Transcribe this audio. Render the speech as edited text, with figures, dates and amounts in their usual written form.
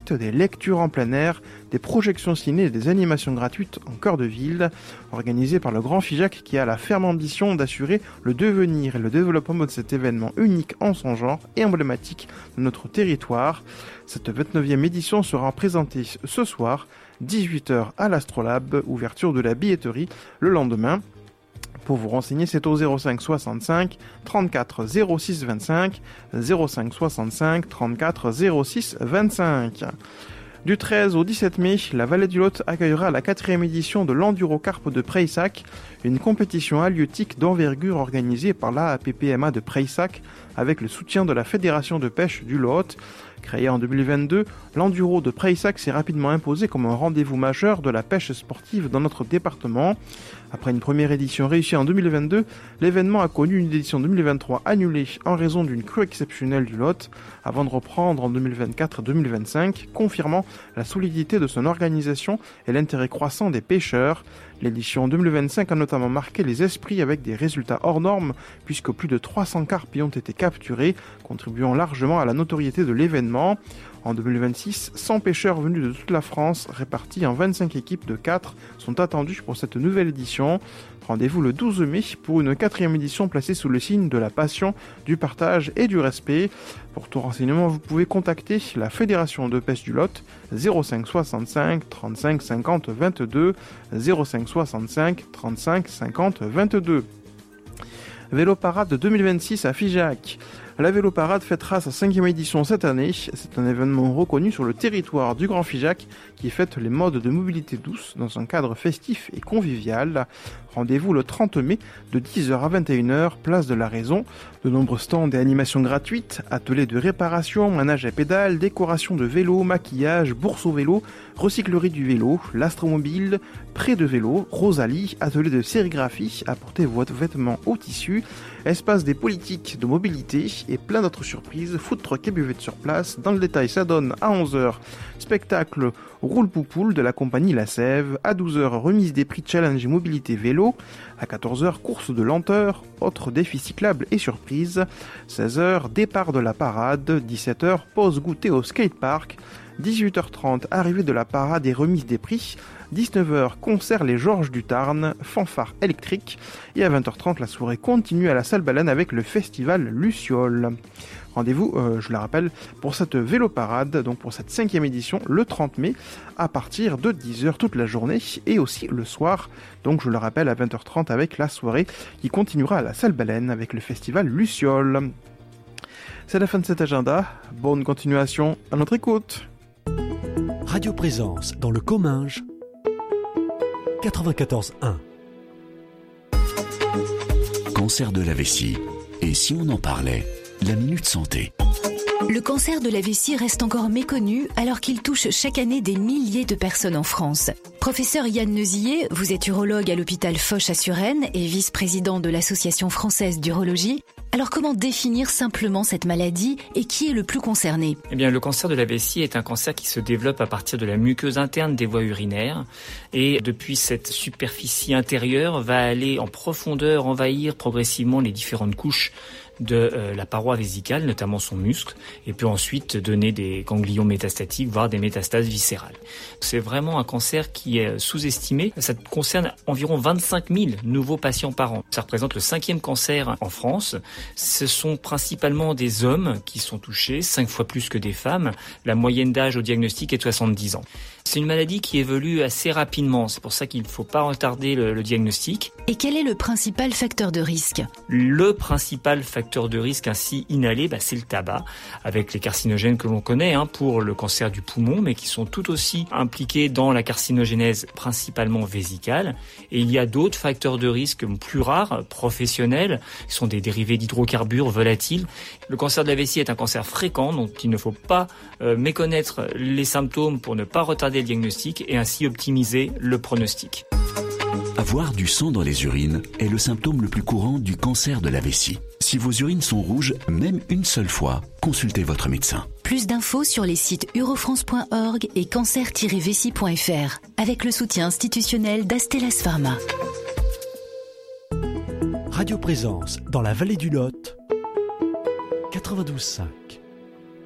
gratuites, des lectures en plein air, des projections ciné et des animations gratuites en cœur de ville, organisées par le Grand Figeac qui a la ferme ambition d'assurer le devenir et le développement de cet événement unique en son genre et emblématique de notre territoire. Cette 29e édition sera présentée ce soir, 18h à l'Astrolabe, ouverture de la billetterie le lendemain. Pour vous renseigner, c'est au 05 65 34 06 25, 05 65 34 06 25. Du 13 au 17 mai, la Vallée du Lot accueillera la 4e édition de l'Endurocarpe de Prayssac, une compétition halieutique d'envergure organisée par l'AAPPMA de Prayssac avec le soutien de la Fédération de pêche du Lot. Créé en 2022, l'Enduro de Prayssac s'est rapidement imposé comme un rendez-vous majeur de la pêche sportive dans notre département. Après une première édition réussie en 2022, l'événement a connu une édition 2023 annulée en raison d'une crue exceptionnelle du Lot, avant de reprendre en 2024-2025, confirmant la solidité de son organisation et l'intérêt croissant des pêcheurs. L'édition 2025 a notamment marqué les esprits avec des résultats hors normes, puisque plus de 300 carpes y ont été capturés, contribuant largement à la notoriété de l'événement. En 2026, 100 pêcheurs venus de toute la France, répartis en 25 équipes de 4, sont attendus pour cette nouvelle édition. Rendez-vous le 12 mai pour une 4e édition placée sous le signe de la passion, du partage et du respect. Pour tout renseignement, vous pouvez contacter la Fédération de pêche du Lot 05 65 35 50 22, 05 65 35 50 22. Vélo Parade 2026 à Figeac. La Vélo Parade fêtera sa 5e édition cette année. C'est un événement reconnu sur le territoire du Grand Figeac qui fête les modes de mobilité douce dans un cadre festif et convivial. Rendez-vous le 30 mai de 10h à 21h, place de la Raison. De nombreux stands et animations gratuites, ateliers de réparation, manège à pédales, décoration de vélo, maquillage, bourse au vélo, recyclerie du vélo, l'astromobile, prêt de vélo, Rosalie, atelier de sérigraphie, apportez votre vêtement au tissu, espace des politiques de mobilité et plein d'autres surprises, food truck et buvette sur place. Dans le détail, ça donne à 11h, spectacle Roule Poupoule de la compagnie La Sève, à 12h, remise des prix challenge et mobilité vélo, à 14h, course de lenteur, autres défis cyclables et surprises, 16h, départ de la parade, 17h, pause goûter au skatepark, 18h30, arrivée de la parade et remise des prix, 19h, concert Les Georges du Tarn, fanfare électrique, et à 20h30, la soirée continue à la Salle Baleine avec le festival Luciole. Rendez-vous, je le rappelle, pour cette vélo parade, donc pour cette 5e édition, le 30 mai, à partir de 10h toute la journée, et aussi le soir, donc je le rappelle, à 20h30 avec la soirée qui continuera à la Salle Baleine avec le festival Luciole. C'est la fin de cet agenda, bonne continuation à notre écoute. Radio Présence dans le Comminges 94.1. Cancer de la vessie. Et si on en parlait? La Minute Santé. Le cancer de la vessie reste encore méconnu alors qu'il touche chaque année des milliers de personnes en France. Professeur Yann Neusillet, vous êtes urologue à l'hôpital Foch à Suresnes et vice-président de l'Association française d'urologie. Alors comment définir simplement cette maladie et qui est le plus concerné ? Eh bien, le cancer de la vessie est un cancer qui se développe à partir de la muqueuse interne des voies urinaires et depuis cette superficie intérieure va aller en profondeur envahir progressivement les différentes couches de la paroi vésicale, notamment son muscle, et peut ensuite donner des ganglions métastatiques, voire des métastases viscérales. C'est vraiment un cancer qui est sous-estimé. Ça concerne environ 25 000 nouveaux patients par an. Ça représente le 5e cancer en France. Ce sont principalement des hommes qui sont touchés, 5 fois plus que des femmes. La moyenne d'âge au diagnostic est de 70 ans. C'est une maladie qui évolue assez rapidement. C'est pour ça qu'il ne faut pas retarder le diagnostic. Et quel est le principal facteur de risque ? Le principal facteur de risque ainsi inhalé, c'est le tabac, avec les carcinogènes que l'on connaît pour le cancer du poumon, mais qui sont tout aussi impliqués dans la carcinogénèse principalement vésicale. Et il y a d'autres facteurs de risque plus rares, professionnels, qui sont des dérivés d'hydrocarbures volatiles. Le cancer de la vessie est un cancer fréquent, donc il ne faut pas méconnaître les symptômes pour ne pas retarder le diagnostic et ainsi optimiser le pronostic. Avoir du sang dans les urines est le symptôme le plus courant du cancer de la vessie. Si vos urines sont rouges, même une seule fois, consultez votre médecin. Plus d'infos sur les sites urofrance.org et cancer-vessie.fr avec le soutien institutionnel d'Astellas Pharma. Radio Présence dans la vallée du Lot 92.5.